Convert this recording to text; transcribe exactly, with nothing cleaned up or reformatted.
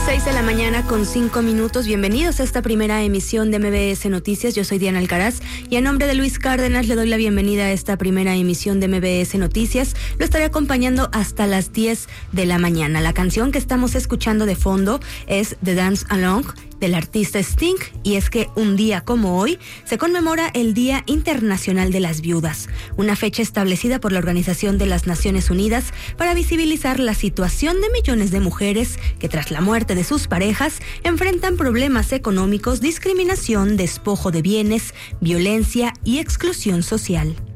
seis de la mañana con cinco minutos. Bienvenidos a esta primera emisión de M B S Noticias. Yo soy Diana Alcaraz y a nombre de Luis Cárdenas le doy la bienvenida a esta primera emisión de M B S Noticias. Lo estaré acompañando hasta las diez de la mañana. La canción que estamos escuchando de fondo es The Dance Along del artista Sting, y es que un día como hoy se conmemora el Día Internacional de las Viudas, una fecha establecida por la Organización de las Naciones Unidas para visibilizar la situación de millones de mujeres que tras la muerte de sus parejas enfrentan problemas económicos, discriminación, despojo de bienes, violencia y exclusión social.